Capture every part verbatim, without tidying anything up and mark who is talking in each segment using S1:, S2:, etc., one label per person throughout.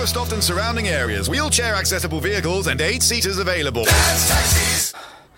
S1: Lowestoft and surrounding areas. Wheelchair accessible vehicles and eight seaters available. Dad's Taxis.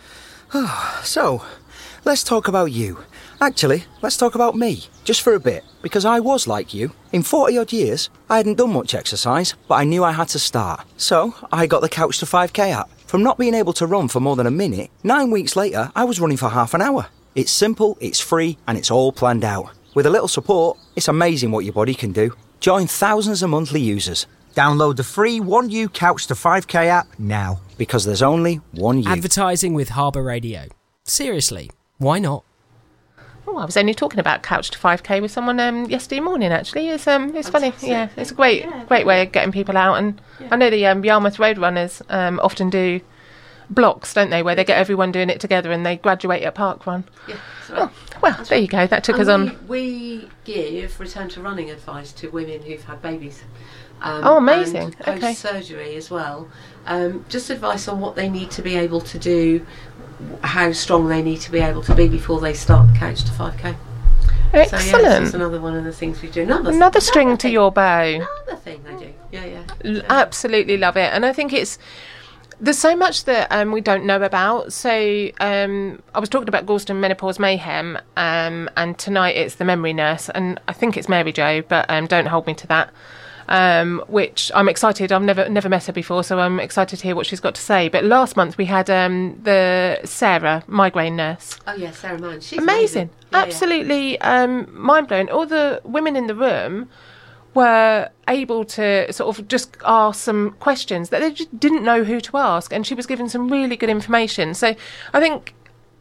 S2: So, let's talk about you. Actually, let's talk about me, just for a bit, because I was like you. In forty odd years, I hadn't done much exercise, but I knew I had to start. So, I got the Couch to five K app. From not being able to run for more than a minute, nine weeks later, I was running for half an hour. It's simple, it's free, and it's all planned out. With a little support, it's amazing what your body can do. Join thousands of monthly users. Download the free one U Couch to five K app now, because there's only one you.
S3: Advertising with Harbour Radio. Seriously, why not?
S4: Oh, I was only talking about Couch to five K with someone um, yesterday morning. Actually, it's um, it's funny. Yeah, it's a great, yeah, great way of getting people out. And yeah. I know the um, Yarmouth Road Runners um, often do blocks, don't they, where they get everyone doing it together and they graduate at Park Run.
S5: Yeah.
S4: Oh, well, that's there right. You go. That took
S5: and
S4: us
S5: we,
S4: on.
S5: We give return to running advice to women who've had babies. Um,
S4: oh, amazing!
S5: And
S4: okay.
S5: Post-surgery as well. Um, just advice on what they need to be able to do, how strong they need to be able to be before they start the Couch to five K.
S4: Excellent.
S5: So, yeah, that's another one of the things we do. Another,
S4: another string
S5: another
S4: to
S5: thing.
S4: your bow.
S5: Another thing I do. Yeah, yeah.
S4: L- absolutely love it. And I think it's there's so much that um, we don't know about. So um, I was talking about Gorleston Menopause Mayhem, um, and tonight it's the memory nurse, and I think it's Mary Jo, but um, don't hold me to that. Um, which I'm excited. I've never never met her before, so I'm excited to hear what she's got to say. But last month we had um, the Sarah migraine nurse.
S5: Oh yeah, Sarah Mann. She's
S4: amazing,
S5: amazing. Yeah,
S4: absolutely yeah. um, mind blowing. All the women in the room were able to sort of just ask some questions that they just didn't know who to ask, and she was giving some really good information. So I think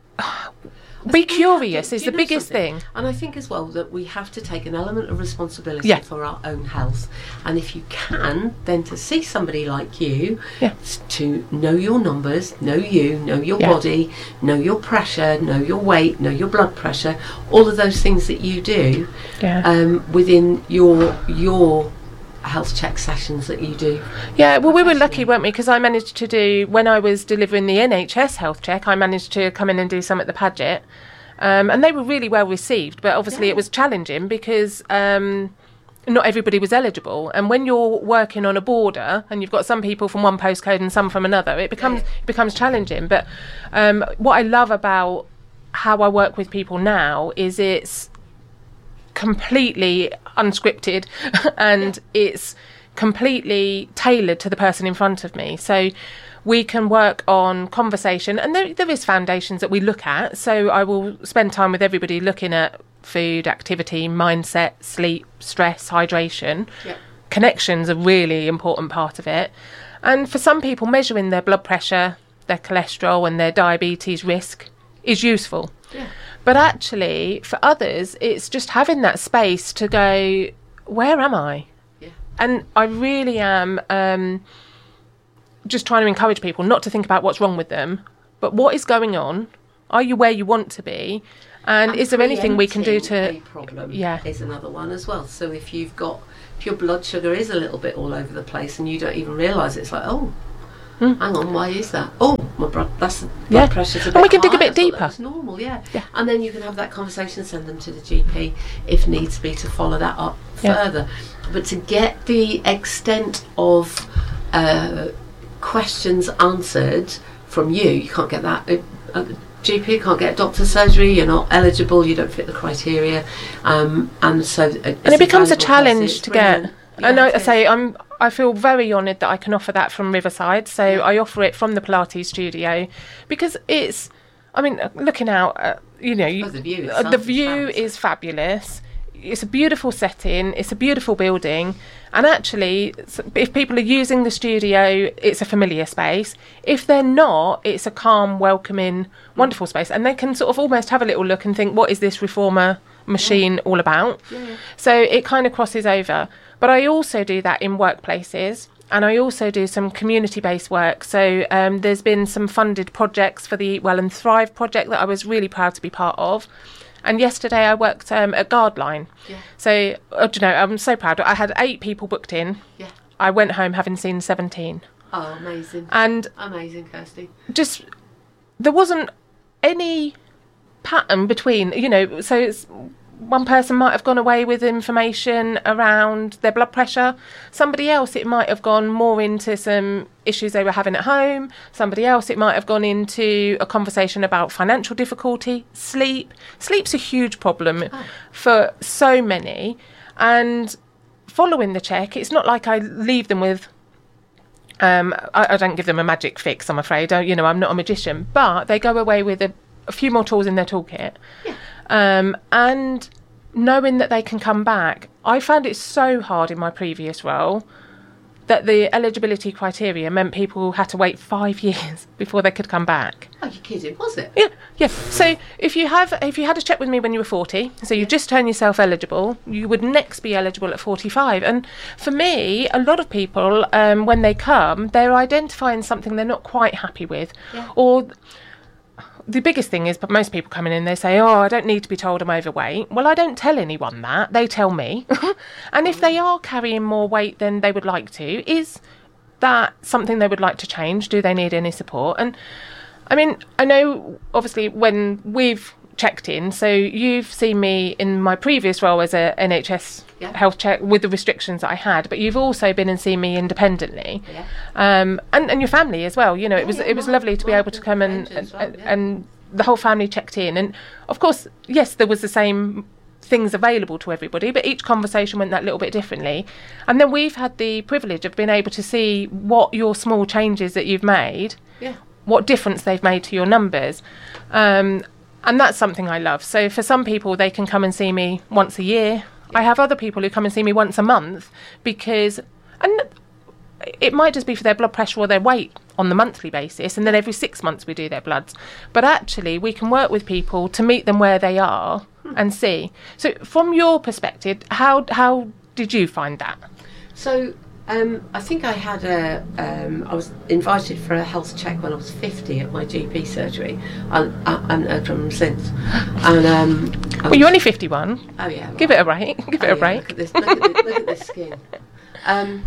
S4: be curious
S5: to,
S4: is the biggest
S5: something?
S4: thing.
S5: And I think as well that we have to take an element of responsibility
S4: yeah.
S5: for our own health. And if you can, then to see somebody like you,
S4: yeah.
S5: to know your numbers, know you, know your
S4: yeah.
S5: body, know your pressure, know your weight, know your blood pressure, all of those things that you do
S4: yeah.
S5: um, within your your health check sessions that you do.
S4: Yeah, well, we were lucky, weren't we? Because I managed to do, when I was delivering the N H S health check, I managed to come in and do some at the Paget. Um, and they were really well received, but obviously yeah. it was challenging because um, not everybody was eligible. And when you're working on a border and you've got some people from one postcode and some from another, it becomes yeah. it becomes challenging. But um, what I love about how I work with people now is it's completely unscripted and yeah. it's completely tailored to the person in front of me. So we can work on conversation, and there, there is foundations that we look at. So I will spend time with everybody looking at food, activity, mindset, sleep, stress, hydration. Yeah. Connection's a really important part of it. And for some people, measuring their blood pressure, their cholesterol and their diabetes risk is useful. Yeah. But actually, for others, it's just having that space to go, where am I? Yeah. And I really am um, just trying to encourage people not to think about what's wrong with them, but what is going on? Are you where you want to be? And, and is there anything we can do to...
S5: a problem
S4: yeah.
S5: is another one as well. So if you've got, if your blood sugar is a little bit all over the place and you don't even realise it, it's like, oh, Mm. hang on, why is that? Oh, my blood, that's the blood
S4: yeah.
S5: pressure's a bit
S4: and we can
S5: high.
S4: dig a bit deeper.
S5: That's normal, yeah.
S4: yeah.
S5: And then you can have that conversation, send them to the G P if needs be to follow that up
S4: yeah.
S5: further. But to get the extent of uh, questions answered from you, you can't get that. Uh, G P can't get doctor's surgery. You're not eligible. You don't fit the criteria, um, and so it's
S4: and it becomes a challenge to get.
S5: Yeah,
S4: and I, I say I'm. I feel very honoured that I can offer that from Riverside. So yeah. I offer it from the Pilates studio because it's. I mean, looking out, uh, you know, you,
S5: oh, the view,
S4: uh, the view is fabulous. It's a beautiful setting. It's a beautiful building. And actually, if people are using the studio, it's a familiar space. If they're not, it's a calm, welcoming, wonderful space. And they can sort of almost have a little look and think, what is this reformer machine yeah. all about? Yeah. So it kind of crosses over. But I also do that in workplaces. And I also do some community-based work. So um, there's been some funded projects for the Eat Well and Thrive project that I was really proud to be part of. And yesterday I worked um, at Guardline. Yeah. So, uh, do you know, I'm so proud. I had eight people booked in.
S5: Yeah.
S4: I went home having seen seventeen.
S5: Oh, amazing.
S4: And
S5: amazing, Kirsty.
S4: Just, there wasn't any pattern between, you know, so it's, one person might have gone away with information around their blood pressure. Somebody else, it might have gone more into some issues they were having at home. Somebody else, it might have gone into a conversation about financial difficulty, sleep. Sleep's a huge problem oh. for so many. And following the check, it's not like I leave them with... Um, I, I don't give them a magic fix, I'm afraid. I, you know, I'm not a magician. But they go away with a, a few more tools in their toolkit. Yeah. Um, and knowing that they can come back, I found it so hard in my previous role that the eligibility criteria meant people had to wait five years before they could come back.
S5: Oh, you're kidding, was it?
S4: Yeah, yeah. So if you have, if you had a check with me when you were forty, so you just turned yourself eligible, you would next be eligible at forty-five. And for me, a lot of people, um, when they come, they're identifying something they're not quite happy with, yeah. or. The biggest thing is, but most people coming in, they say, oh, I don't need to be told I'm overweight. Well, I don't tell anyone that. They tell me. And if they are carrying more weight than they would like to, is that something they would like to change? Do they need any support? And I mean, I know, obviously, when we've checked in, so you've seen me in my previous role as a N H S yeah. health check with the restrictions that I had, but you've also been and seen me independently, yeah. um, and and your family as well. You know, yeah, it was yeah, it was my, lovely to be able to come and and, well, yeah. and the whole family checked in, and of course, yes, there was the same things available to everybody, but each conversation went that little bit differently. And then we've had the privilege of being able to see what your small changes that you've made, yeah. what difference they've made to your numbers. Um, And that's something I love. So for some people, they can come and see me once a year. Yeah. I have other people who come and see me once a month because, and it might just be for their blood pressure or their weight on the monthly basis, and then every six months we do their bloods. But actually, we can work with people to meet them where they are hmm. and see. So from your perspective, how how did you find that?
S5: So Um, I think I had a. Um, I was invited for a health check when I was fifty at my G P surgery. I, I, I haven't heard from them since. And um,
S4: well, was, you're only fifty-one.
S5: Oh yeah. Right.
S4: Give it a break. Give oh, it a
S5: yeah,
S4: break.
S5: Look at this. Look at, the, look at this skin. Um,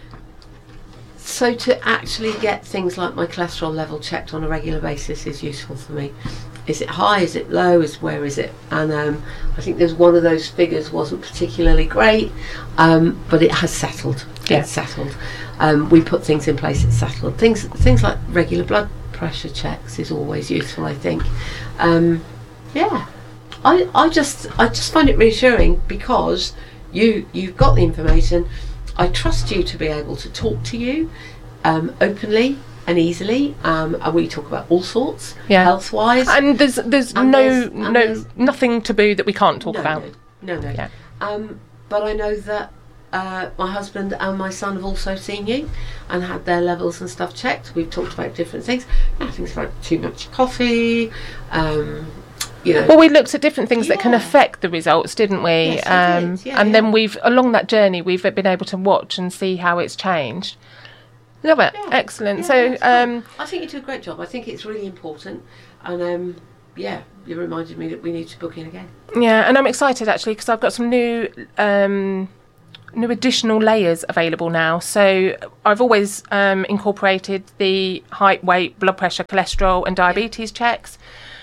S5: so to actually get things like my cholesterol level checked on a regular basis is useful for me. Is it high? Is it low? Is where is it? And um, I think there's one of those figures wasn't particularly great, um, but it has settled. Yeah. It's settled. Um, we put things in place. It's settled. Things things like regular blood pressure checks is always useful. I think. Um, yeah, I I just I just find it reassuring because you you've got the information. I trust you to be able to talk to you um, openly and easily, um, and we talk about all sorts, yeah. health wise.
S4: And there's there's and no there's, no there's nothing taboo that we can't talk
S5: no,
S4: about.
S5: No, no, no.
S4: Yeah.
S5: Um, but I know that uh, my husband and my son have also seen you and had their levels and stuff checked. We've talked about different things. Yeah, things like too much coffee. Um, you know.
S4: Well, we looked at different things yeah. that can affect the results, didn't we?
S5: Yes,
S4: um,
S5: we did. Yeah,
S4: and
S5: yeah.
S4: then we've along that journey we've been able to watch and see how it's changed. Love it. Yeah. Excellent.
S5: Yeah,
S4: so um,
S5: I think you do a great job. I think it's really important, and um, yeah, you reminded me that we need to book in again.
S4: Yeah, and I'm excited actually because I've got some new um, new additional layers available now. So I've always um, incorporated the height, weight, blood pressure, cholesterol, and diabetes yeah. checks.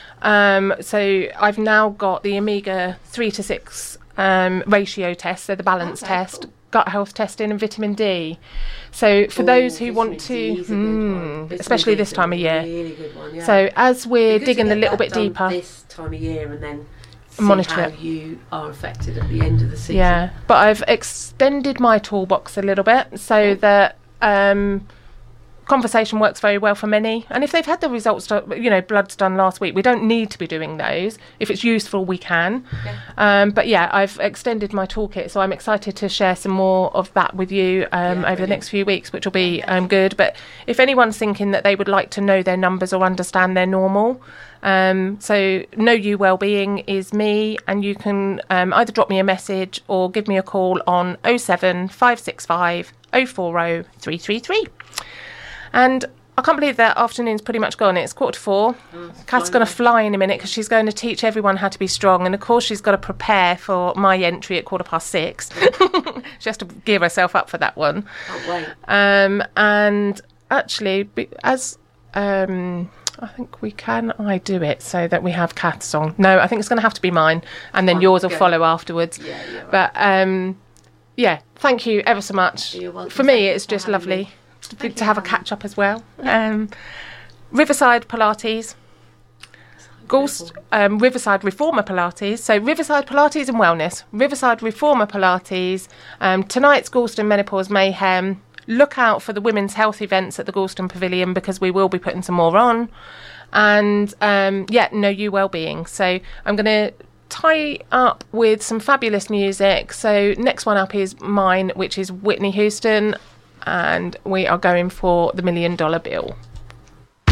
S4: Um, so I've now got the omega three to six um, ratio test, so the balance okay, test. Cool. Gut health testing and vitamin D. So for Ooh, those who want to, mm, especially this time of year.
S5: Really good one, yeah.
S4: So as we're digging a little bit deeper,
S5: this time of year, and then see
S4: monitor
S5: how
S4: it.
S5: You are affected at the end of the season.
S4: Yeah, but I've extended my toolbox a little bit so oh. that um, conversation works very well for many. And if they've had the results, to, you know, bloods done last week, we don't need to be doing those. If it's useful, we can. Yeah. Um, but yeah, I've extended my toolkit, so I'm excited to share some more of that with you um, yeah, over the next few weeks, which will be um, good. But if anyone's thinking that they would like to know their numbers or understand their normal, um, so Know You Wellbeing is me, and you can um, either drop me a message or give me a call on oh seven five six five oh four oh three three three. And I can't believe that afternoon's pretty much gone. It's quarter to four. Oh, Kath's going to fly in a minute because she's going to teach everyone how to be strong. And, of course, she's got to prepare for my entry at quarter past six. She has to gear herself up for that one.
S5: Can't wait.
S4: Um, and actually, as um, I think we can. I do it so that we have Kath's song. No, I think it's going to have to be mine, and then oh, yours will good. follow afterwards. Yeah, yeah. Right. But um, yeah, thank you ever so much. For me, it's just lovely to, to have a catch up as well. Um, Riverside Pilates. Gorst, um, Riverside Reformer Pilates. So Riverside Pilates and Wellness. Riverside Reformer Pilates. Um, tonight's Gorleston Menopause Mayhem. Look out for the women's health events at the Gorleston Pavilion because we will be putting some more on. And um, yeah, Know You Wellbeing. So I'm going to tie up with some fabulous music. So next one up is mine, which is Whitney Houston. And we are going for the Million Dollar Bill.